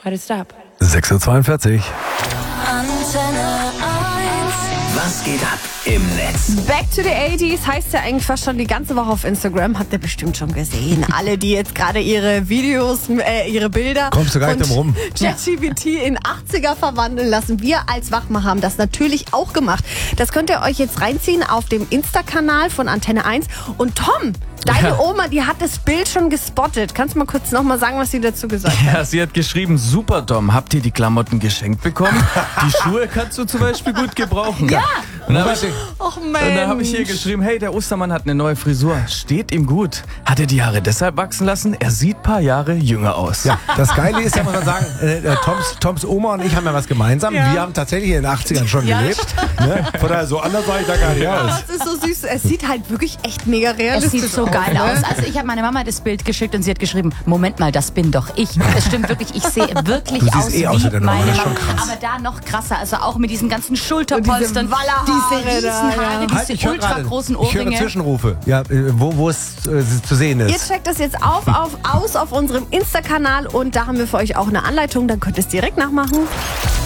Heute ist ab. 6:42 Uhr. Antenne 1. Was geht ab im Netz? Back to the 80s heißt ja eigentlich fast schon die ganze Woche auf Instagram. Habt ihr bestimmt schon gesehen. Alle, die jetzt gerade ihre Videos, ihre Bilder Kommst du gar nicht drum rum. ChatGPT in 80er verwandeln lassen. Wir als Wachmacher haben das natürlich auch gemacht. Das könnt ihr euch jetzt reinziehen auf dem Insta-Kanal von Antenne 1. Und Tom, deine Oma, die hat das Bild schon gespottet. Kannst du mal kurz nochmal sagen, was sie dazu gesagt hat? Ja, sie hat geschrieben, super Tom, habt ihr die Klamotten geschenkt bekommen? Die Schuhe kannst du zum Beispiel gut gebrauchen. Ja. Und dann habe ich, Och und dann hab ich hier geschrieben, hey, der Ostermann hat eine neue Frisur. Steht ihm gut. Hat er die Haare deshalb wachsen lassen? Er sieht ein paar Jahre jünger aus. Ja, das Geile ist ja, muss man sagen, Toms Oma und ich haben ja was gemeinsam. Ja. Wir haben tatsächlich in den 80ern schon gelebt. Ne? Von daher, so anders sah ich da gar nicht aus. Das ist so süß. Es sieht halt wirklich echt mega Es realistisch sieht so aus. geil ne? aus. Also ich habe meiner Mama das Bild geschickt und sie hat geschrieben, Moment mal, das bin doch ich. Es stimmt wirklich, ich sehe wirklich Du siehst aus eh aus wie wie deine Mama, meine das ist Mama. schon krass. Aber da noch krasser, also auch mit diesen ganzen Schulterpolstern, Und diese Wallerhaare diese da, Riesenhaare, ja. diese ich höre ultra gerade, großen ich höre Ohrringe. Zwischenrufe, ja, wo es zu sehen Ihr ist. checkt das jetzt aus auf unserem Insta-Kanal und da haben wir für euch auch eine Anleitung, dann könnt ihr es direkt nachmachen.